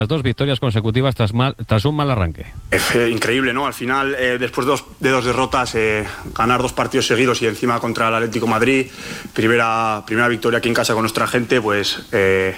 Las 2 victorias consecutivas tras un mal arranque. Increíble, ¿no? Al final, después de dos derrotas, ganar 2 partidos seguidos y encima contra el Atlético de Madrid, primera victoria aquí en casa con nuestra gente, pues